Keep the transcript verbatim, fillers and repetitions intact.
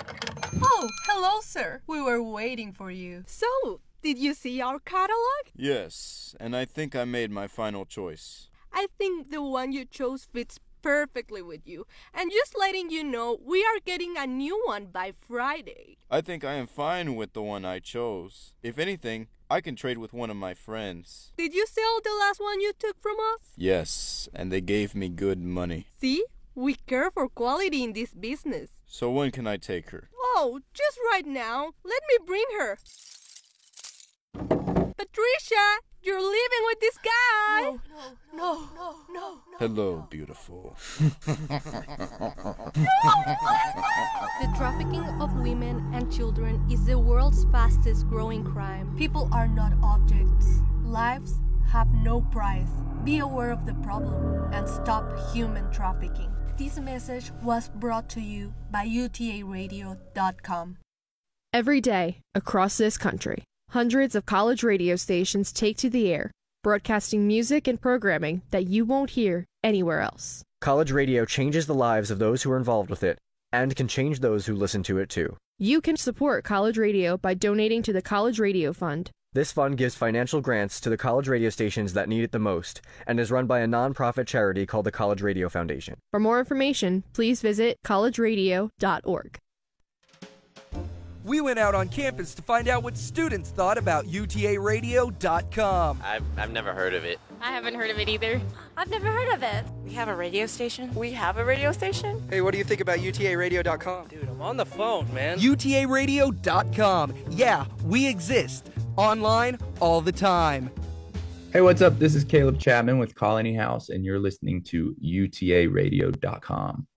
Oh, hello, sir. We were waiting for you. So, did you see our catalog? Yes, and I think I made my final choice. I think the one you chose fits perfectly with you. And just letting you know, we are getting a new one by Friday. I think I am fine with the one I chose. If anything, I can trade with one of my friends. Did you sell the last one you took from us? Yes, and they gave me good money. See? We care for quality in this business. So when can I take her? Oh, just right now. Let me bring her. Patricia, you're living with this guy. No, no, no, no, no. Hello, beautiful. The trafficking of women and children is the world's fastest growing crime. People are not objects. Lives have no price. Be aware of the problem and stop human trafficking. This message was brought to you by U T A radio dot com. Every day, across this country, hundreds of college radio stations take to the air, broadcasting music and programming that you won't hear anywhere else. College radio changes the lives of those who are involved with it, and can change those who listen to it too. You can support college radio by donating to the College Radio Fund. This fund gives financial grants to the college radio stations that need it the most, and is run by a non-profit charity called the College Radio Foundation. For more information, please visit college radio dot org. We went out on campus to find out what students thought about U T A radio dot com. I've, I've never heard of it. I haven't heard of it either. I've never heard of it. We have a radio station? We have a radio station? Hey, what do you think about U T A radio dot com? Dude, I'm on the phone, man. U T A radio dot com. Yeah, we exist. Online all the time. Hey, what's up? This is Caleb Chapman with Colony House, and you're listening to U T A radio dot com.